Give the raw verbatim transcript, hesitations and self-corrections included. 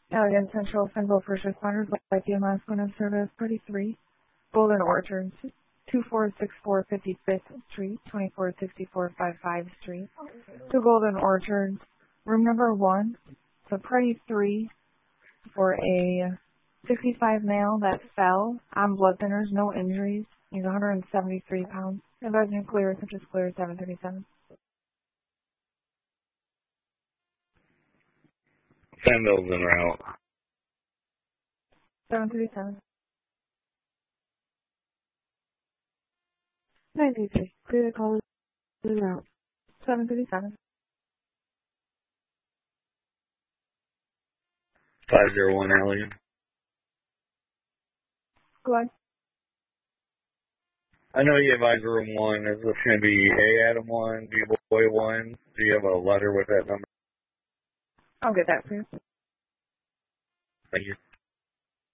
Allegan Central, Fenville First Responders, by P M S one of Service thirty-three, Golden Orchards, two four six four fifty-fifth Street, twenty-four sixty-four fifty-five Street, to Golden Orchards, room number one, so party three, for a sixty-five male that fell on blood thinners, no injuries. He's one hundred seventy-three pounds. Advising clear, such as clear seven thirty-seven. Fenville's en route. seven thirty-seven. nine three three. Clear the call en route. seven thirty-seven. five zero one Allegan. Go ahead. I know you have advisor room one. Is this going to be A Adam one, B Boy one? Do you have a letter with that number? I'll get that for you. Thank you.